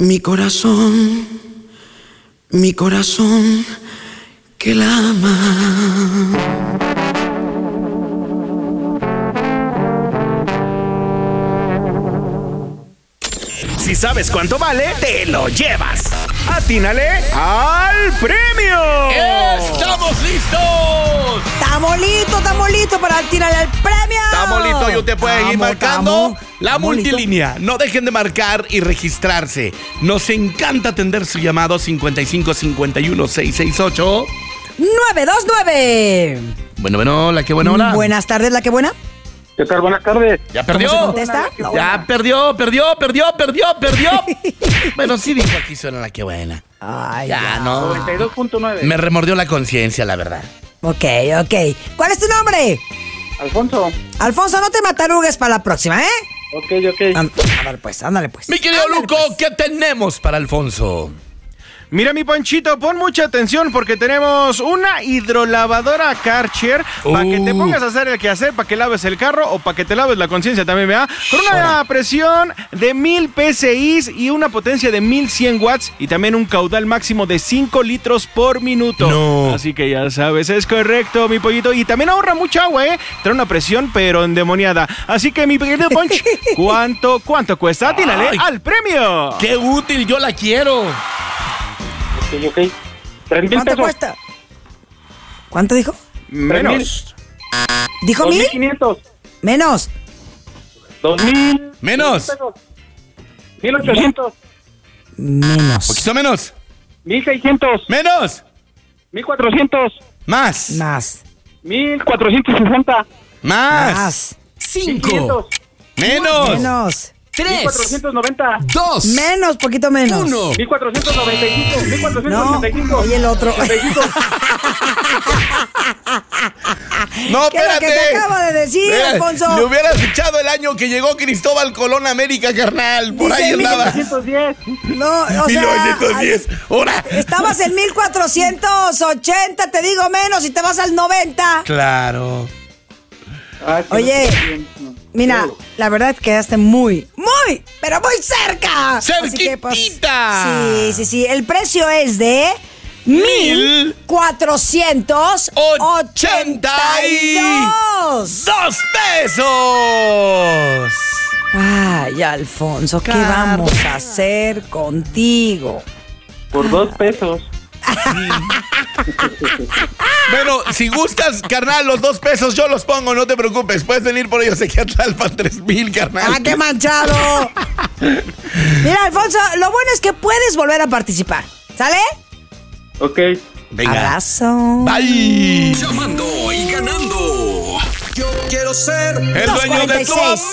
mi corazón que la ama. Si sabes cuánto vale, te lo llevas. ¡Atínale al premio! ¡Estamos listos! Estamos listos para tirarle al premio. Estamos listos y usted puede ir marcando la Estamos multilínea. No dejen de marcar y registrarse. Nos encanta atender su llamado 55 51 668 929. Bueno, la que buena, hola. Buenas tardes, la que buena. ¿Qué tal? Buenas tardes. ¿Ya perdió? ¿Cómo se contesta? Ya perdió. Bueno, sí dijo aquí suena la que buena. Ay, Ya, no. 92.9. Me remordió la conciencia, la verdad. Ok. ¿Cuál es tu nombre? Alfonso. Alfonso, no te matarugues para la próxima, ¿eh? Ok. Ándale pues. Mi querido Luco, ¿qué tenemos para Alfonso? Mira, mi Ponchito, pon mucha atención porque tenemos una hidrolavadora Karcher para que te pongas a hacer el quehacer, para que laves el carro o para que te laves la conciencia también, ¿verdad? Con una presión de 1000 PSI y una potencia de 1100 watts y también un caudal máximo de 5 litros por minuto. No. Así que ya sabes, es correcto, mi pollito. Y también ahorra mucha agua, ¿eh? Trae una presión, pero endemoniada. Así que, mi pequeño Ponch, ¿cuánto cuesta? Atínale al premio. ¡Qué útil! ¡Yo la quiero! Ok. 3,000 ¿Cuánto pesos. cuesta? ¿Cuánto dijo? Menos. ¿Dijo 1000? 2,500. Menos. 2,000. Menos. 1,800. Menos. Poquito menos. 1,600. Menos. 1,400. Más. Más. 1,460. Más. 500. Menos. Menos. 1,490. 2. Menos, poquito menos. 1. 1,495. 1,495. No, oye el otro. 85. No, ¿Qué es lo espérate. que te acabo de decir, Alfonso? Le hubieras echado el año que llegó Cristóbal Colón a América, carnal. Por Dice ahí andaba. 1910. No, o sea, 1910. Ahora. estabas en 1480, te digo menos, y te vas al 90. Claro. Ah, es que Oye, no sé bien. mira, la verdad quedaste pero muy cerca. Así que, pues, ¡Cerquitita! sí. El precio es de 1,482. ¡2 pesos! Ay, Alfonso, ¿qué vamos a hacer contigo? Por 2 pesos. Bueno, si gustas, carnal, los 2 pesos yo los pongo, no te preocupes. Puedes venir por ellos aquí a Tlalpan, 3,000, carnal. ¡Ah, qué manchado! Mira, Alfonso, lo bueno es que puedes volver a participar. ¿Sale? Ok. Venga. Abrazo. Bye. Llamando y ganando. Yo quiero ser El dueño de tu 246.